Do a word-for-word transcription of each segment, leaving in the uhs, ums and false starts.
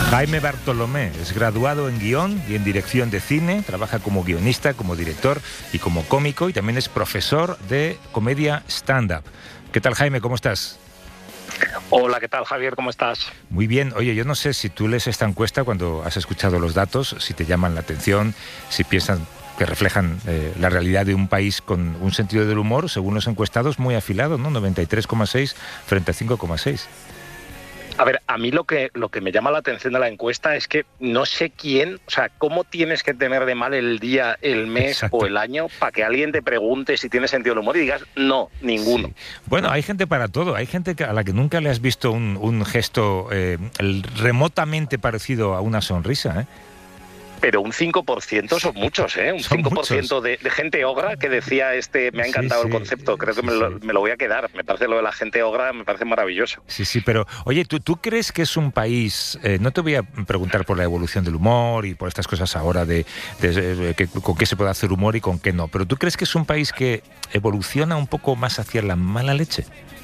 Jaime Bartolomé es graduado en guión y en dirección de cine, trabaja como guionista, como director y como cómico, y también es profesor de comedia stand-up. ¿Qué tal, Jaime? ¿Cómo estás? Hola, ¿qué tal, Javier? ¿Cómo estás? Muy bien. Oye, yo no sé si tú lees esta encuesta cuando has escuchado los datos, si te llaman la atención, si piensas que reflejan eh, la realidad de un país con un sentido del humor, según los encuestados, muy afilado, ¿no? noventa y tres coma seis frente a cinco coma seis. A ver, a mí lo que, lo que me llama la atención de la encuesta es que no sé quién, o sea, cómo tienes que tener de mal el día, el mes Exacto. o el año para que alguien te pregunte si tiene sentido del humor y digas, no, ninguno. Sí. Bueno, hay gente para todo. Hay gente a la que nunca le has visto un, un gesto eh, remotamente parecido a una sonrisa, ¿eh? Pero un cinco por ciento son muchos, ¿eh? Un son cinco por ciento de, de gente ogra que decía, este, me ha encantado sí, sí, el concepto, creo que sí, me, lo, me lo voy a quedar. Me parece lo de la gente ogra, me parece maravilloso. Sí, sí, pero oye, ¿tú, tú crees que es un país, eh, no te voy a preguntar por la evolución del humor y por estas cosas ahora de, de, de, de que, con qué se puede hacer humor y con qué no, pero ¿tú crees que es un país que evoluciona un poco más hacia la mala leche?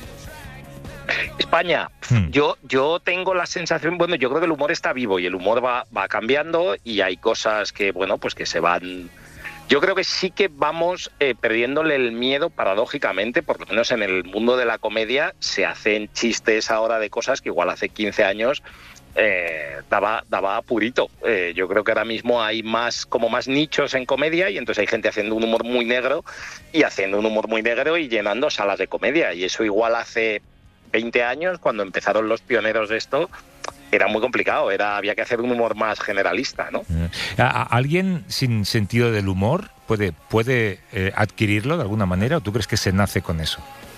España, hmm. yo, yo tengo la sensación, bueno, yo creo que el humor está vivo y el humor va, va cambiando y hay cosas que, bueno, pues que se van... Yo creo que sí que vamos eh, perdiéndole el miedo, paradójicamente, por lo menos en el mundo de la comedia, se hacen chistes ahora de cosas que igual hace quince años eh, daba, daba apurito. Eh, yo creo que ahora mismo hay más, como más nichos en comedia y entonces hay gente haciendo un humor muy negro y haciendo un humor muy negro y llenando salas de comedia y eso igual hace veinte años, cuando empezaron los pioneros de esto, era muy complicado, era había que hacer un humor más generalista, ¿no? ¿Alguien sin sentido del humor puede, puede eh, adquirirlo de alguna manera o tú crees que se nace con eso?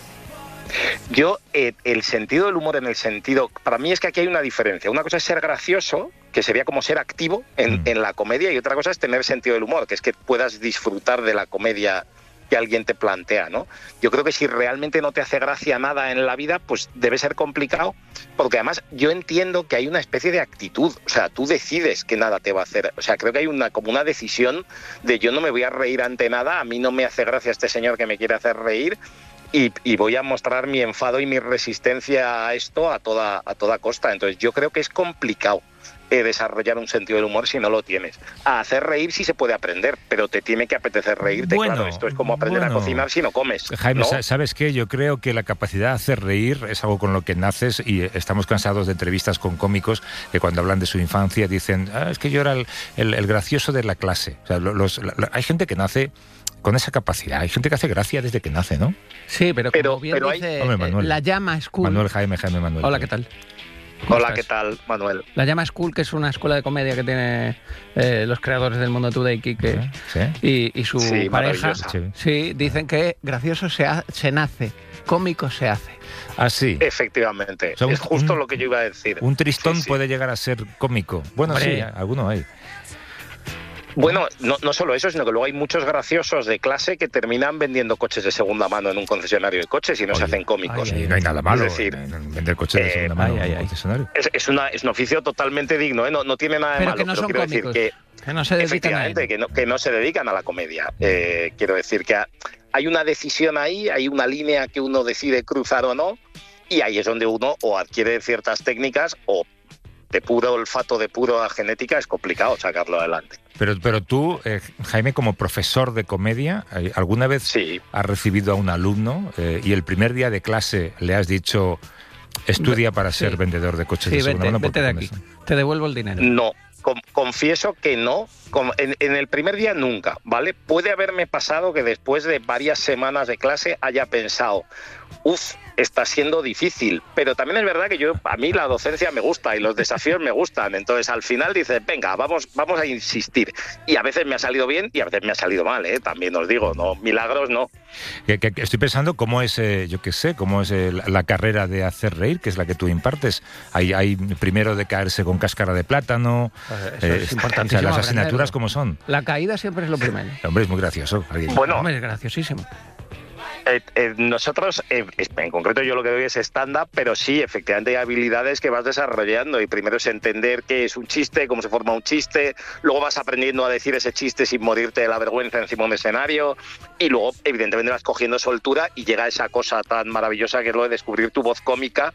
Yo, eh, el sentido del humor en el sentido... Para mí es que aquí hay una diferencia. Una cosa es ser gracioso, que sería como ser activo en, mm. en la comedia, y otra cosa es tener sentido del humor, que es que puedas disfrutar de la comedia que alguien te plantea, ¿no? Yo creo que si realmente no te hace gracia nada en la vida, pues debe ser complicado, porque además yo entiendo que hay una especie de actitud, o sea, tú decides que nada te va a hacer, o sea, creo que hay una como una decisión de yo no me voy a reír ante nada, a mí no me hace gracia este señor que me quiere hacer reír, y, y voy a mostrar mi enfado y mi resistencia a esto a toda, a toda costa. Entonces yo creo que es complicado Eh, desarrollar un sentido del humor si no lo tienes. A hacer reír sí se puede aprender, pero te tiene que apetecer reírte. Bueno, claro, esto es como aprender bueno. a cocinar si no comes. Jaime, ¿no? ¿sabes qué? Yo creo que la capacidad de hacer reír es algo con lo que naces y estamos cansados de entrevistas con cómicos que cuando hablan de su infancia dicen, ah, es que yo era el, el, el gracioso de la clase. O sea, los, la, la, hay gente que nace con esa capacidad, hay gente que hace gracia desde que nace, ¿no? Sí, pero, pero como bien pero dice, hay... Hombre, Manuel. la llama School. Manuel, Jaime, Jaime, Manuel. Hola, ¿qué tal? Hola, estás? ¿qué tal, Manuel? La llama School, que es una escuela de comedia que tiene eh, los creadores del Mundo Today, Quique ¿Sí? y, y su sí, pareja. Sí. sí, dicen que gracioso se, ha, se nace, cómico se hace. Ah, sí. Efectivamente, o sea, es justo un, lo que yo iba a decir. Un tristón sí, sí. puede llegar a ser cómico. Bueno, Hombre. sí, alguno hay. Bueno, no, no solo eso, sino que luego hay muchos graciosos de clase que terminan vendiendo coches de segunda mano en un concesionario de coches y no Oye, se hacen cómicos. Ay, ay, no hay nada malo es decir, en, en vender coches de segunda eh, mano ay, ay, en un ay. concesionario. Es, es, una, es un oficio totalmente digno, ¿eh? no, no tiene nada de Pero malo. que no pero son quiero cómicos, decir que, que no se dedican efectivamente, a ello. que no, que no se dedican a la comedia. Eh, quiero decir que hay una decisión ahí, hay una línea que uno decide cruzar o no, y ahí es donde uno o adquiere ciertas técnicas o de puro olfato, de pura genética, es complicado sacarlo adelante. Pero, pero tú, eh, Jaime, como profesor de comedia, ¿alguna vez sí. has recibido a un alumno eh, y el primer día de clase le has dicho estudia para sí. ser vendedor de coches sí, de segunda vete, mano? vete de aquí, te devuelvo el dinero. No, con, confieso que no. En, en el primer día nunca, ¿vale? Puede haberme pasado que después de varias semanas de clase haya pensado, uff, está siendo difícil, pero también es verdad que yo a mí la docencia me gusta y los desafíos me gustan, entonces al final dices, venga, vamos, vamos a insistir, y a veces me ha salido bien y a veces me ha salido mal, ¿eh? También os digo, no, milagros no. Que, que, que estoy pensando cómo es, eh, yo qué sé, cómo es eh, la, la carrera de hacer reír, que es la que tú impartes. Hay, hay primero de caerse con cáscara de plátano, Eso eh, es importantísimo. O sea, las asignaturas aprenderlo. ¿cómo son? La caída siempre es lo primero. Hombre, es muy gracioso. Alguien. Bueno, Hombre, es graciosísimo. Eh, eh, nosotros, eh, en concreto yo lo que doy es stand-up, pero sí, efectivamente hay habilidades que vas desarrollando y primero es entender qué es un chiste, cómo se forma un chiste, luego vas aprendiendo a decir ese chiste sin morirte de la vergüenza encima de un escenario y luego evidentemente vas cogiendo soltura y llega esa cosa tan maravillosa que es lo de descubrir tu voz cómica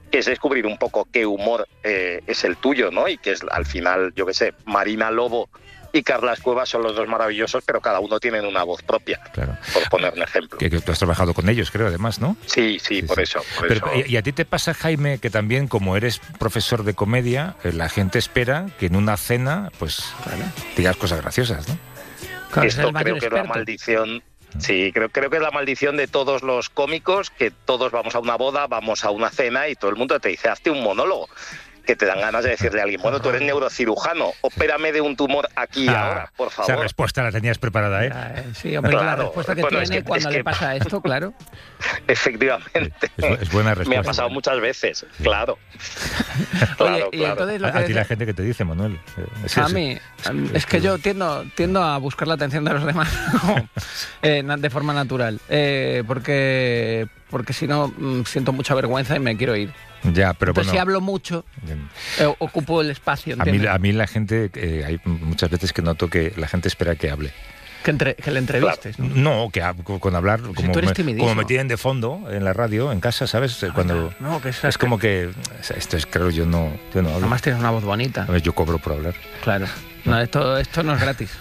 que es descubrir un poco qué humor eh, es el tuyo, ¿no? Y que es, al final, yo qué sé, Marina Lobo y Carlas Cuevas son los dos maravillosos, pero cada uno tiene una voz propia, claro. por poner un ejemplo. Que, que tú has trabajado con ellos, creo, además, ¿no? Sí, sí, sí por sí. eso. Por pero, eso. ¿Y a ti te pasa, Jaime, que también, como eres profesor de comedia, la gente espera que en una cena, pues, vale, digas cosas graciosas, ¿no? Claro, Esto creo que es la maldición... Sí, creo, creo que es la maldición de todos los cómicos, que todos vamos a una boda, vamos a una cena y todo el mundo te dice, hazte un monólogo. Que te dan ganas de decirle a alguien, bueno, tú eres neurocirujano, opérame de un tumor aquí y ah, ahora, por favor. Esa respuesta la tenías preparada, ¿eh? Sí, hombre, claro, la respuesta que bueno, tiene es que, cuando es que... le pasa esto, claro. Efectivamente. Es, es buena respuesta. Me ha pasado muchas veces, sí. claro. claro, Oye, y claro. Entonces lo a, que a ti la gente que te dice, Manuel. Es a mí, es, es que yo tiendo, tiendo a buscar la atención de los demás eh, de forma natural, eh, porque, porque si no siento mucha vergüenza y me quiero ir. Ya, pero Entonces, bueno, si hablo mucho, eh, ocupo el espacio. A mí, a mí la gente, eh, hay muchas veces que noto que la gente espera que hable. Que, entre, que le entrevistes, claro. ¿no? No, que con hablar, si como, me, como me tienen de fondo en la radio, en casa, ¿sabes? Ah, Cuando no, que es, es como que, esto es, claro, yo no, yo no hablo. Además tienes una voz bonita. A ver, yo cobro por hablar. Claro. No, esto, esto no es gratis.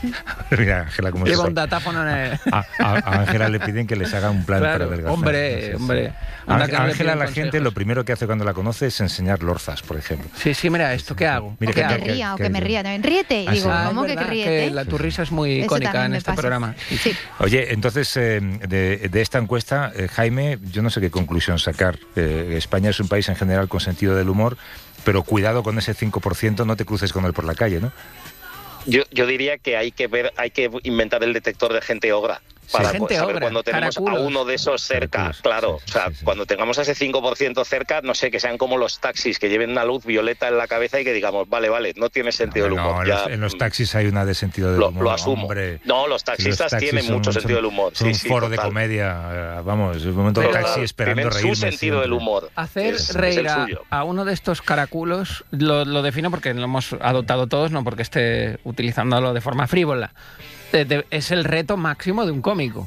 Mira, Ángela, ¿cómo lleva un datáfono en el... A Ángela le piden que les haga un plan claro, para adelgazar. Hombre, sí, hombre. Ángela, la gente lo primero que hace cuando la conoce es enseñar lorzas, por ejemplo. Sí, sí, mira, ¿esto qué hago? Mira, ¿Qué que hago? me ría o que me ría también. Ríete, ah, digo, ah, ¿cómo que, que ríete? Que la, tu risa es muy icónica en este pasa. programa. Sí. Oye, entonces, eh, de, de esta encuesta, eh, Jaime, yo no sé qué conclusión sacar. Eh, España es un país en general con sentido del humor, pero cuidado con ese cinco por ciento, no te cruces con él por la calle, ¿no? Yo, yo diría que hay que ver, hay que inventar el detector de gente ogra. Para sí, gente saber obra, cuando tenemos caraculos. a uno de esos cerca, Caraculos, claro, sí, o sea, sí, sí. cuando tengamos a ese cinco por ciento cerca, no sé, que sean como los taxis, que lleven una luz violeta en la cabeza y que digamos, vale, vale, no tiene sentido no, del humor. No, en, ya, los, en los taxis hay una de sentido del lo, humor. Lo asumo. Hombre, no, los taxistas los taxis tienen son, mucho son, sentido del humor. Son sí, un sí, foro total. de comedia, vamos, es un momento Pero, de taxi esperando tienen reírme su sentido siempre. del humor. Hacer es, reír es a, a uno de estos caraculos, lo, lo defino porque lo hemos adoptado todos, no porque esté utilizándolo de forma frívola. De, de, es el reto máximo de un cómico.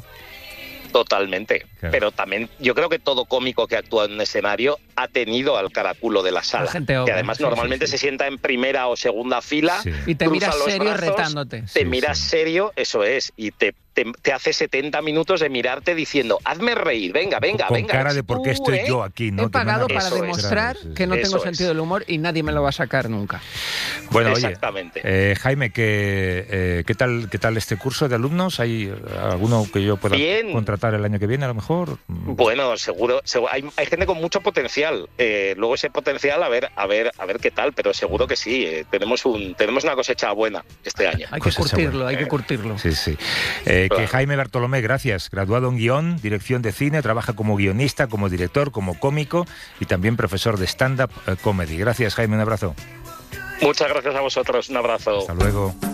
Totalmente, claro. Pero también yo creo que todo cómico que actúa en un escenario ha tenido al caraculo de la sala, gente obra, que además sí, normalmente sí, sí. se sienta en primera o segunda fila, sí. y te miras serio brazos, retándote. Te sí, miras sí. serio, eso es, y te, te, te hace setenta minutos de mirarte diciendo, hazme reír, venga, venga, con venga. Con cara de por qué uh, estoy ¿eh? yo aquí, ¿no? He pagado para eso demostrar es. que no eso tengo es. sentido del humor y nadie me lo va a sacar nunca. Bueno, oye, exactamente. Eh, Jaime, ¿qué, eh, ¿qué, tal, ¿qué tal este curso de alumnos? ¿Hay alguno que yo pueda Bien. contratar el año que viene, a lo mejor? Bueno, seguro, seguro hay, hay gente con mucho potencial. Eh, luego ese potencial, a ver, a ver, a ver qué tal, pero seguro que sí. Eh, tenemos un, tenemos una cosecha buena este año. Hay que Cosecha curtirlo, buena. hay que curtirlo. Sí, sí. Eh, claro. Que Jaime Bartolomé, gracias. Graduado en guión, dirección de cine, trabaja como guionista, como director, como cómico y también profesor de stand-up comedy. Gracias, Jaime, un abrazo. Muchas gracias a vosotros, un abrazo. Hasta luego.